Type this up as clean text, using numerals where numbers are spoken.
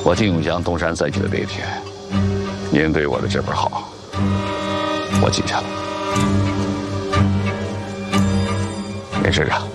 我丁永江东山再起的那一天，您对我的这份好，我记下了。林师长，